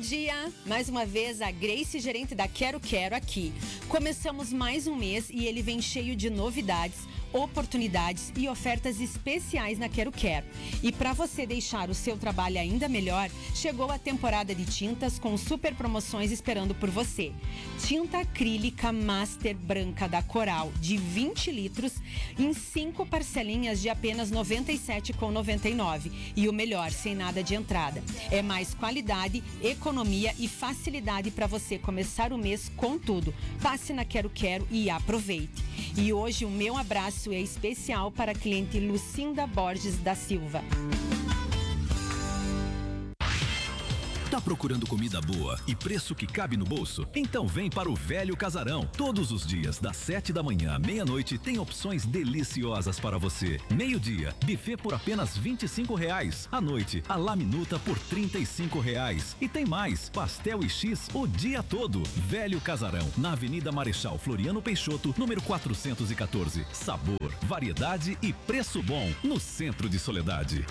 dia! Mais uma vez, a Grace, gerente da Quero Quero, aqui. Começamos mais um mês e ele vem cheio de novidades, oportunidades e ofertas especiais na Quero Quero. E para você deixar o seu trabalho ainda melhor, chegou a temporada de tintas com super promoções esperando por você. Tinta acrílica Master branca da Coral de 20 litros em 5 parcelinhas de apenas R$ 97,99. E o melhor, sem nada de entrada. É mais qualidade, economia e facilidade para você começar o mês com tudo. Passe na Quero Quero e aproveite. E hoje o meu abraço é especial para a cliente Lucinda Borges da Silva. Tá procurando comida boa e preço que cabe no bolso? Então vem para o Velho Casarão. Todos os dias, das 7 da manhã à meia-noite, tem opções deliciosas para você. Meio-dia, buffet por apenas R$ 25,00. À noite, a laminuta por R$ 35,00. E tem mais, pastel e X o dia todo. Velho Casarão, na Avenida Marechal Floriano Peixoto, número 414. Sabor, variedade e preço bom, no centro de Soledade.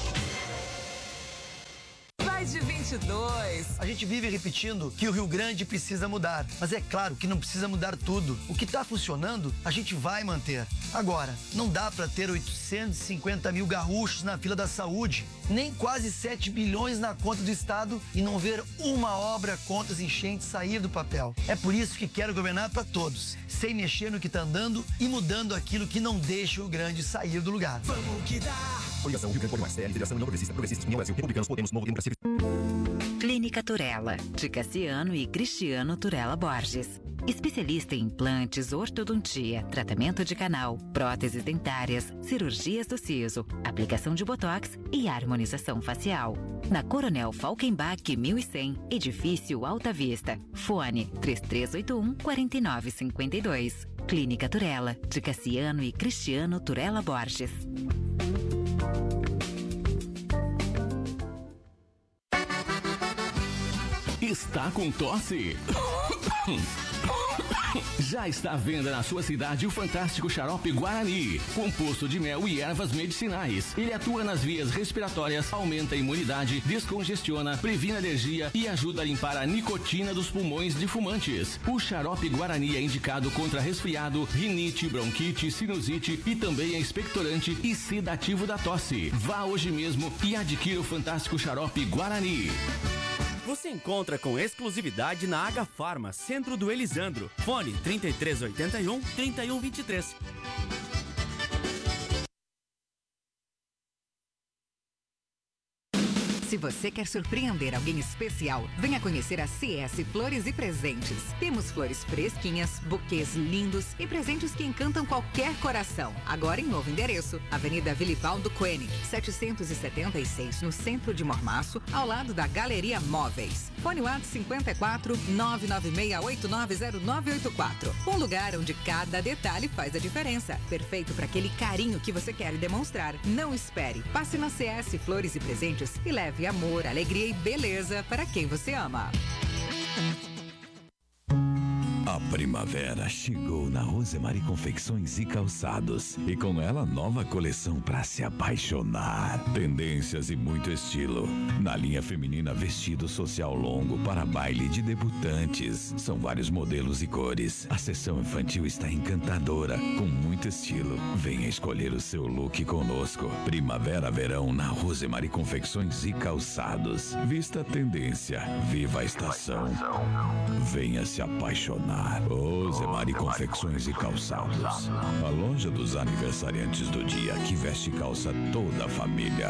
De 22. A gente vive repetindo que o Rio Grande precisa mudar, mas é claro que não precisa mudar tudo. O que está funcionando, a gente vai manter. Agora, não dá para ter 850 mil gaúchos na fila da saúde, nem quase 7 bilhões na conta do Estado e não ver uma obra contra as enchentes sair do papel. É por isso que quero governar para todos, sem mexer no que está andando e mudando aquilo que não deixa o grande sair do lugar. Vamos que dá! Coligação Rio Grande por Mais, Federação Não Progressista, Progressistas, União Brasil, Republicanos, Podemos, Novo Democracia. Clínica Turella, de Cassiano e Cristiano Turella Borges. Especialista em implantes, ortodontia, tratamento de canal, próteses dentárias, cirurgias do siso, aplicação de botox e harmonização facial. Na Coronel Falkenbach 1100, edifício Alta Vista. Fone 3381-4952. Clínica Turella, de Cassiano e Cristiano Turella Borges. Está com tosse? Já está à venda na sua cidade o fantástico xarope Guarani, composto de mel e ervas medicinais. Ele atua nas vias respiratórias, aumenta a imunidade, descongestiona, previne alergia e ajuda a limpar a nicotina dos pulmões de fumantes. O xarope Guarani é indicado contra resfriado, rinite, bronquite, sinusite e também é expectorante e sedativo da tosse. Vá hoje mesmo e adquira o fantástico xarope Guarani. Você encontra com exclusividade na H Farma, Centro do Elisandro. Fone 3381-3123. Se você quer surpreender alguém especial, venha conhecer a CS Flores e Presentes. Temos flores fresquinhas, buquês lindos e presentes que encantam qualquer coração. Agora em novo endereço, Avenida Vilibaldo Koenig, 776, no centro de Mormaço, ao lado da Galeria Móveis. Fone WhatsApp 54 996890984. Um lugar onde cada detalhe faz a diferença. Perfeito para aquele carinho que você quer demonstrar. Não espere. Passe na CS Flores e Presentes e leve amor, alegria e beleza para quem você ama. A primavera chegou na Rosemary Confecções e Calçados e com ela nova coleção para se apaixonar. Tendências e muito estilo. Na linha feminina, vestido social longo para baile de debutantes. São vários modelos e cores. A seção infantil está encantadora, com muito estilo. Venha escolher o seu look conosco. Primavera-verão na Rosemary Confecções e Calçados. Vista a tendência, viva a estação. Venha se apaixonar. Rosemary Confecções e Calçados. A loja dos aniversariantes do dia que veste calça toda a família.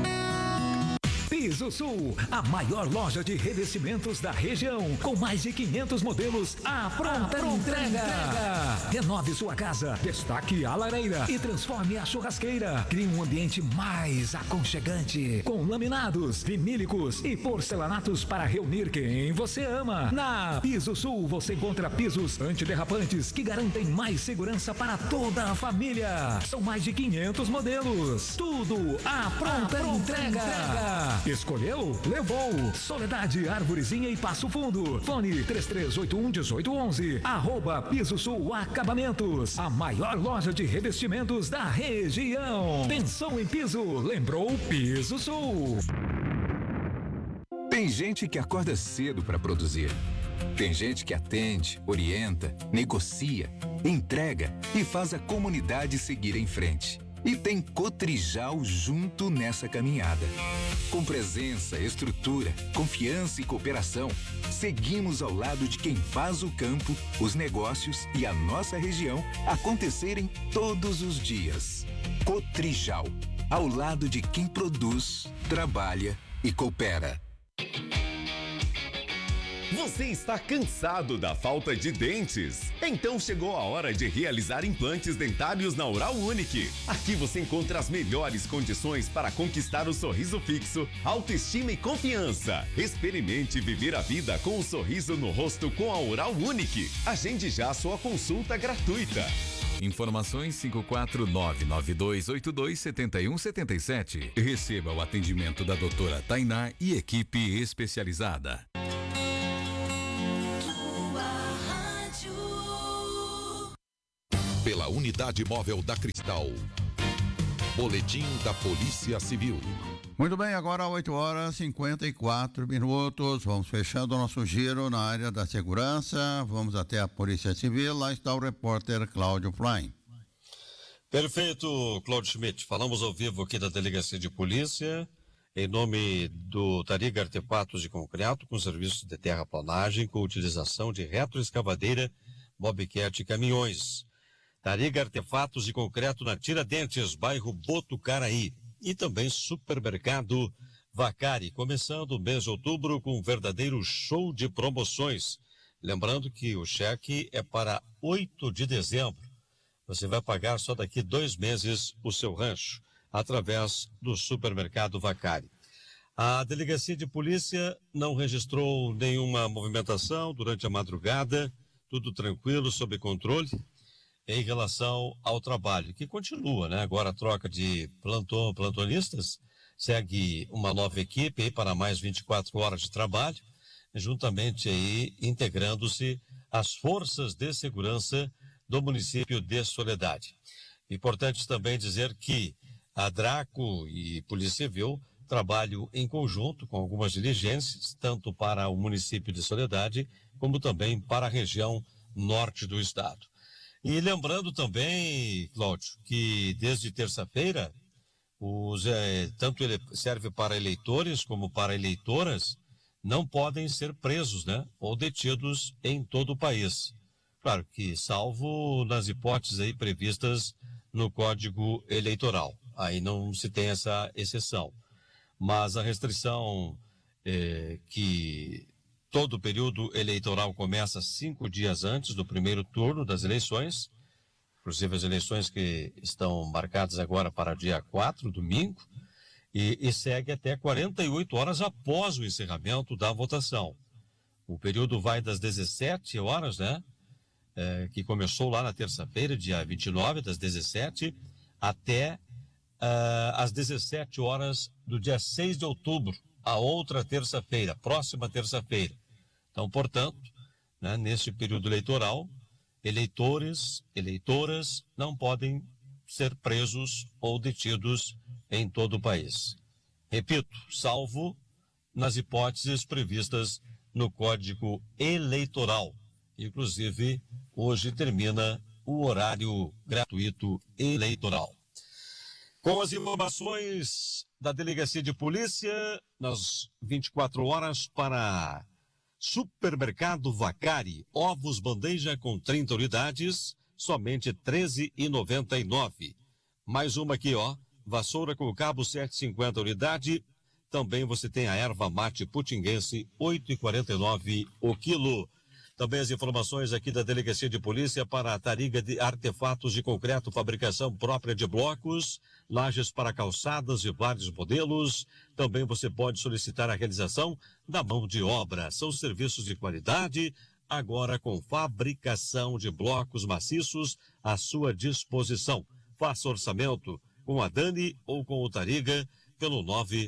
Piso Sul, a maior loja de revestimentos da região, com mais de 500 modelos à pronta entrega. Renove sua casa, destaque a lareira e transforme a churrasqueira. Crie um ambiente mais aconchegante, com laminados, vinílicos e porcelanatos para reunir quem você ama. Na Piso Sul você encontra pisos antiderrapantes que garantem mais segurança para toda a família. São mais de 500 modelos, tudo à pronta entrega. Escolheu? Levou. Soledade, Arvorezinha e Passo Fundo. Fone 3381-1811. @Piso Sul Acabamentos. A maior loja de revestimentos da região. Pensou em piso? Lembrou Piso Sul. Tem gente que acorda cedo para produzir. Tem gente que atende, orienta, negocia, entrega e faz a comunidade seguir em frente. E tem Cotrijal junto nessa caminhada. Com presença, estrutura, confiança e cooperação, seguimos ao lado de quem faz o campo, os negócios e a nossa região acontecerem todos os dias. Cotrijal, ao lado de quem produz, trabalha e coopera. Você está cansado da falta de dentes? Então chegou a hora de realizar implantes dentários na Oral Unique. Aqui você encontra as melhores condições para conquistar o sorriso fixo, autoestima e confiança. Experimente viver a vida com um sorriso no rosto com a Oral Unique. Agende já sua consulta gratuita. Informações 54992827177. Receba o atendimento da doutora Tainá e equipe especializada. Pela Unidade Móvel da Cristal. Boletim da Polícia Civil. Muito bem, agora 8h54. Vamos fechando o nosso giro na área da segurança. Vamos até a Polícia Civil. Lá está o repórter Cláudio Fly. Perfeito, Cláudio Schmidt. Falamos ao vivo aqui da Delegacia de Polícia, em nome do Tariga Artefatos de Concreto, com serviços de terraplanagem, com utilização de retroescavadeira, bobcat e caminhões. Tariga Artefatos de Concreto na Tiradentes, bairro Botucaraí. E também Supermercado Vacari, começando o mês de outubro com um verdadeiro show de promoções. Lembrando que o cheque é para 8 de dezembro. Você vai pagar só daqui 2 meses o seu rancho, através do Supermercado Vacari. A Delegacia de Polícia não registrou nenhuma movimentação durante a madrugada, tudo tranquilo, sob controle. Em relação ao trabalho, que continua, né? Agora a troca de plantonistas, segue uma nova equipe aí para mais 24 horas de trabalho, juntamente aí integrando-se as forças de segurança do município de Soledade. Importante também dizer que a Draco e Polícia Civil trabalham em conjunto com algumas diligências, tanto para o município de Soledade, como também para a região norte do estado. E lembrando também, Cláudio, que desde terça-feira, tanto ele serve para eleitores como para eleitoras, não podem ser presos, né, ou detidos em todo o país. Claro que salvo nas hipóteses aí previstas no Código Eleitoral. Aí não se tem essa exceção. Mas a restrição que todo o período eleitoral começa 5 dias antes do primeiro turno das eleições, inclusive as eleições que estão marcadas agora para dia 4, domingo, e segue até 48 horas após o encerramento da votação. O período vai das 17 horas, né? Que começou lá na terça-feira, dia 29, das 17, até às 17 horas do dia 6 de outubro, a outra terça-feira, próxima terça-feira. Então, portanto, né, nesse período eleitoral, eleitores, eleitoras não podem ser presos ou detidos em todo o país. Repito, salvo nas hipóteses previstas no Código Eleitoral. Inclusive, hoje termina o horário gratuito eleitoral. Com as informações da Delegacia de Polícia, nas 24 horas para Supermercado Vacari, ovos bandeja com 30 unidades, somente R$ 13,99. Mais uma aqui, ó, vassoura com cabo 7,50 unidade. Também você tem a erva mate putinguense, R$ 8,49 o quilo. Também as informações aqui da Delegacia de Polícia para a Tariga de Artefatos de Concreto, fabricação própria de blocos, lajes para calçadas de vários modelos. Também você pode solicitar a realização da mão de obra. São serviços de qualidade, agora com fabricação de blocos maciços à sua disposição. Faça orçamento com a Dani ou com o Tariga pelo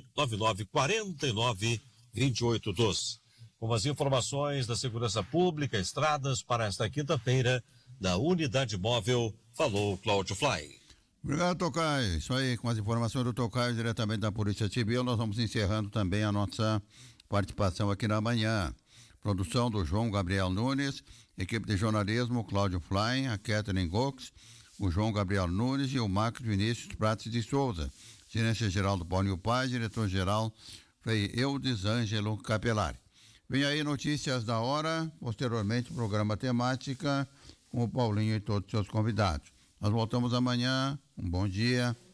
999-49-2812. Com as informações da Segurança Pública, estradas para esta quinta-feira, da Unidade Móvel, falou Cláudio Fly. Obrigado, Tocaio. Isso aí, com as informações do Tocaio, diretamente da Polícia Civil, nós vamos encerrando também a nossa participação aqui na manhã. Produção do João Gabriel Nunes, equipe de jornalismo, Cláudio Fly, a Catherine Gox, o João Gabriel Nunes e o Marcos Vinícius Prates de Souza. Gerência-geral do Paulinho Paz, diretor-geral foi Eudes Ângelo Capelari. Vem aí notícias da hora, posteriormente programa temática com o Paulinho e todos os seus convidados. Nós voltamos amanhã, um bom dia.